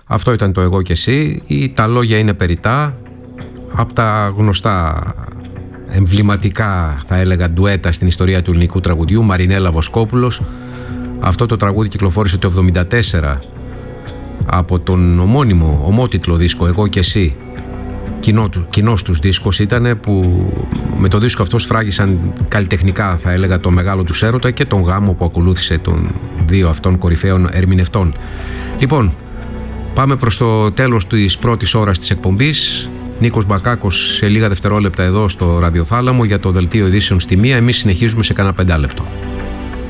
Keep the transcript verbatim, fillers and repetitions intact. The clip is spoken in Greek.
Αυτό ήταν το «Εγώ και εσύ». Ή «Τα λόγια είναι περιτά», από τα γνωστά εμβληματικά, θα έλεγα, ντουέτα στην ιστορία του ελληνικού τραγουδιού, Μαρινέλα Βοσκόπουλος. Αυτό το τραγούδι κυκλοφόρησε το εβδομήντα τέσσερα από τον ομώνυμο, ομότιτλο δίσκο «Εγώ και εσύ». Κοινό, κοινός τους δίσκος ήταν, που με το δίσκο αυτό σφράγισαν καλλιτεχνικά, θα έλεγα, το μεγάλο τους έρωτα και τον γάμο που ακολούθησε των δύο αυτών κορυφαίων ερμηνευτών. Λοιπόν, πάμε προς το τέλος της πρώτης ώρας της εκπομπής. Νίκος Μπακάκος σε λίγα δευτερόλεπτα εδώ στο ραδιοθάλαμο για το δελτίο ειδήσεων στη μία. Εμείς συνεχίζουμε σε κανένα πεντάλεπτο.